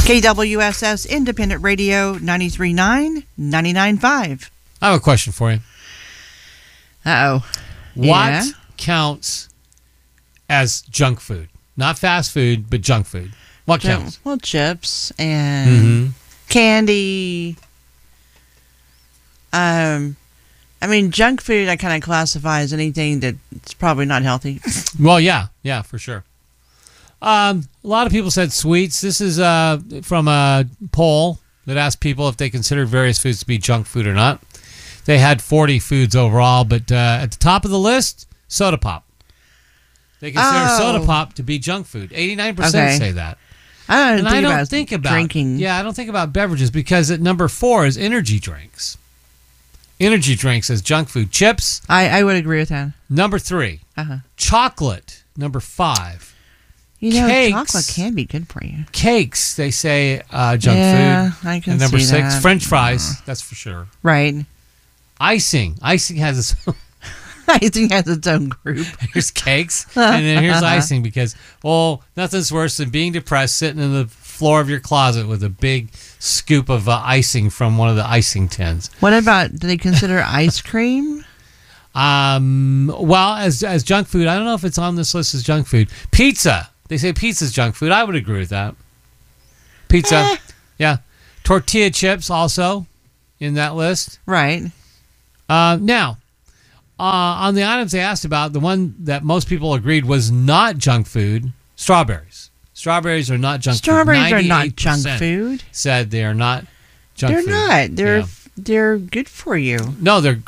KWSS Independent Radio 93.9, 99.5. I have a question for you. Uh-oh. What counts as junk food? Not fast food, but junk food. What counts? Well, chips and candy. I mean, junk food I kind of classify as anything that's probably not healthy. Well, yeah, for sure. A lot of people said sweets. This is from a poll that asked people if they considered various foods to be junk food or not. They had 40 foods overall, but at the top of the list, soda pop. They consider soda pop to be junk food. 89% say that. I don't think about drinking. Yeah, I don't think about beverages because at number 4 is energy drinks. Energy drinks as junk food. Chips. I would agree with that. Number 3. Chocolate. Number 5. Cakes, chocolate can be good for you. Cakes, they say junk food. I can and number see 6, that. French fries. That's for sure. Right. Icing. Icing has its icing has its own group. Here's cakes, and then here's icing because, nothing's worse than being depressed, sitting in the floor of your closet with a big scoop of icing from one of the icing tins. What about, do they consider ice cream? Well, as junk food, I don't know if it's on this list as junk food. Pizza. They say pizza's junk food. I would agree with that. Pizza. Yeah. Tortilla chips also in that list. Right. Now, on the items they asked about, the one that most people agreed was not junk food, strawberries. Strawberries are not junk food. Strawberries are not junk food. Said they are not junk food. They're not. They're good for you. No, they're